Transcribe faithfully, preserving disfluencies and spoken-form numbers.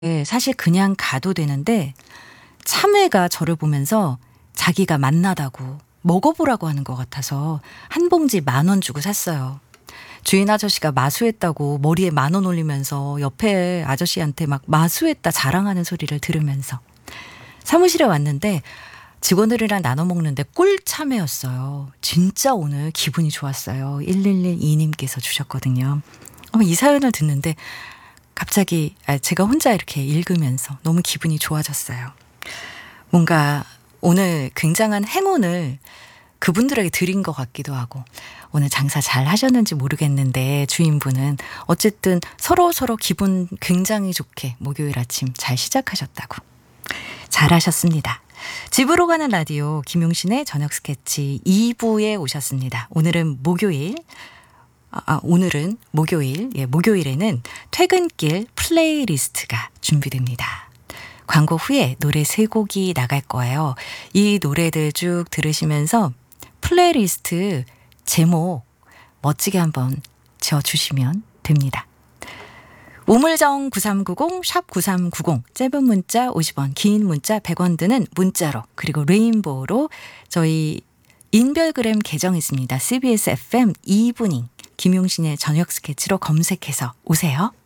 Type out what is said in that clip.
예, 사실 그냥 가도 되는데 참외가 저를 보면서 자기가 맛나다고 먹어보라고 하는 것 같아서 한 봉지 만 원 주고 샀어요. 주인 아저씨가 마수했다고 머리에 만 원 올리면서 옆에 아저씨한테 막 마수했다 자랑하는 소리를 들으면서 사무실에 왔는데 직원들이랑 나눠 먹는데 꿀 참외였어요. 진짜 오늘 기분이 좋았어요. 일일일이 님께서 주셨거든요. 어, 이 사연을 듣는데 갑자기 제가 혼자 이렇게 읽으면서 너무 기분이 좋아졌어요. 뭔가 오늘 굉장한 행운을 그분들에게 드린 것 같기도 하고, 오늘 장사 잘 하셨는지 모르겠는데 주인분은 어쨌든 서로 서로 기분 굉장히 좋게 목요일 아침 잘 시작하셨다고. 잘하셨습니다. 집으로 가는 라디오 김용신의 저녁 스케치 이 부에 오셨습니다. 오늘은 목요일 아, 오늘은 목요일, 예, 목요일에는 퇴근길 플레이리스트가 준비됩니다. 광고 후에 노래 세 곡이 나갈 거예요. 이 노래들 쭉 들으시면서 플레이리스트 제목 멋지게 한번 지어주시면 됩니다. 우물정 구삼구공 샵 구삼구공 짧은 문자 오십 원 긴 문자 백 원 드는 문자로 그리고 레인보우로 저희 인별그램 계정 있습니다. 씨비에스 에프엠 이브닝 김용신의 저녁 스케치로 검색해서 오세요.